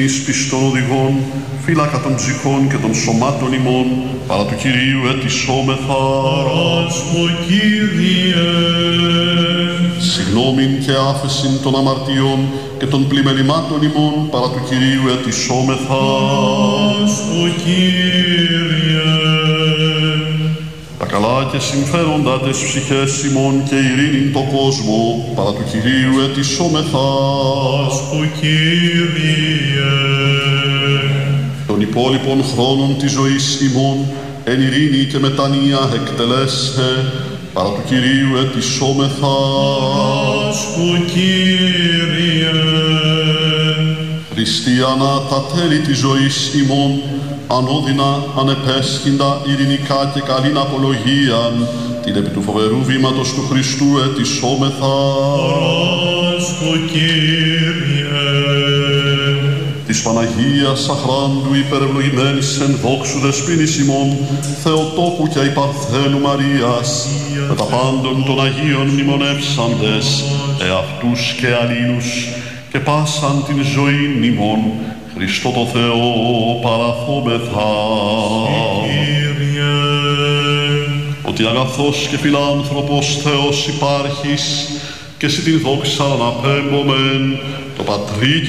Εις πιστών οδηγών, φύλακα των ψυχών και των σωμάτων ημών, παρά του Κυρίου ετισόμεθα. Παράσχω, Κύριε. Συγνώμην και άφεσιν των αμαρτιών και των πλημελημάτων ημών, παρά του Κυρίου ετισόμεθα. Παράσχω, Κύριε. Τα καλά και συμφέροντα τες ψυχές ημών και ειρήνην το κόσμο, παρά του Κυρίου ετισόμεθα. Παράσχω, Κύριε. Των υπόλοιπων χρόνων της ζωής ημών, εν ειρήνη και μετανία εκτελέσαι, παρά του Κυρίου ετισόμεθα. Παράσχω, Κύριε. Χριστιανά τα τέλη της ζωής ημών, ανώδυνα, ανεπέσχυντα, ειρηνικά και καλήν απολογίαν, την επί του φοβερού βήματος του Χριστού ετισόμεθα. Παράσχω, Κύριε. Της Παναγίας αχράντου υπερευλογημένης εν δόξου δεσποίνης ημών, Θεοτόκου και υπαρθένου Μαρίας, με τα πάντων των Αγίων μνημονεύσαντες, εαυτούς και αλλήλους, και πάσαν την ζωήν ημών, Χριστό το Θεό παραθόμεθα. Κύριε. Ότι αγαθός και φιλάνθρωπος Θεός υπάρχεις, και εσύ την δόξα αναπέμπομεν, το Πατρί